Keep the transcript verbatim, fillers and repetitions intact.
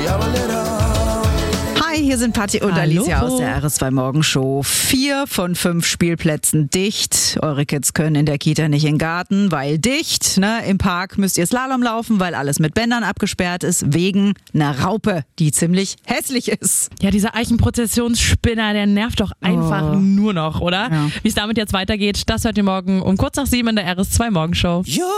Hi, hier sind Patti und Hallo. Alicia aus der R S zwei Morgenshow. Vier von fünf Spielplätzen dicht. Eure Kids können in der Kita nicht in den Garten, weil dicht. Ne? Im Park müsst ihr Slalom laufen, weil alles mit Bändern abgesperrt ist, wegen einer Raupe, die ziemlich hässlich ist. Ja, dieser Eichenprozessionsspinner, der nervt doch einfach Oh. nur noch, oder? Ja. Wie es damit jetzt weitergeht, das hört ihr morgen um kurz nach sieben in der R S zwei Morgenshow.